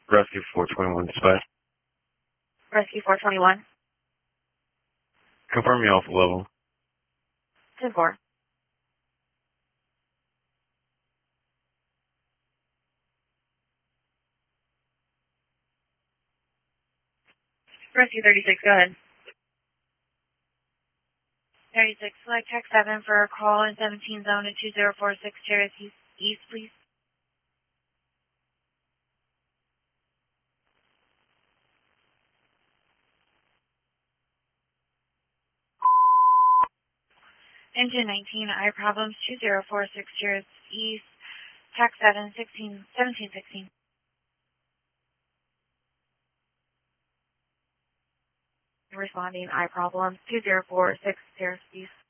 Rescue 421 dispatch. Rescue 421. Confirm your alpha level. 10-4. Rescue 36, go ahead. 36, select Tech 7 for a call in 17 zone at 2046 Cherokee East, please. Engine 19, I problems 2046 Cherokee East, Tech 7, 1716. Responding, I problems 2046 Cherokee East.